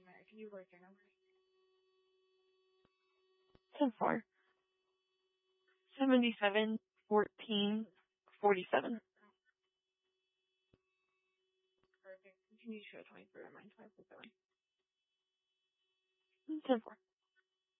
Can you write your numbers? 10-4. 77, 14, 47. Perfect. Can you show 23 on mine? 24. 10-4.